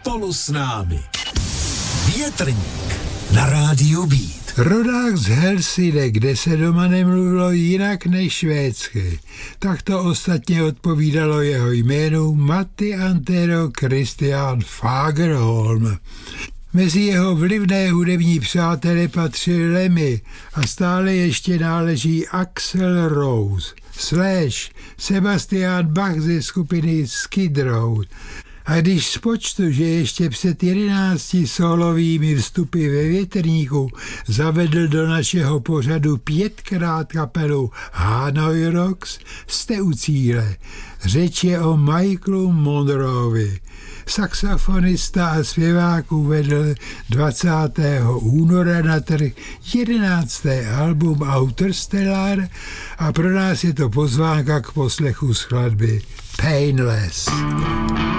spolu s námi. Větrník na rádiu Beat. Rodák z Helsine, kde se doma nemluvilo jinak než švédsky. Tak to ostatně odpovídalo jeho jménu Matti Antero Christian Fagerholm. Mezi jeho vlivné hudební přátele patřil Lemmy a stále ještě náleží Axl Rose, Slash, Sebastian Bach ze skupiny Skid Row. A když spočtu, že ještě před 11 solovými vstupy ve Větrníku zavedl do našeho pořadu 5krát kapelu Hanoi Rocks, jste u cíle. Řeč je o Michaelu Monroeovi. Saxofonista a zpěvák uvedl 20. února na trh 11. album Autorstellar a pro nás je to pozvánka k poslechu skladby Painless.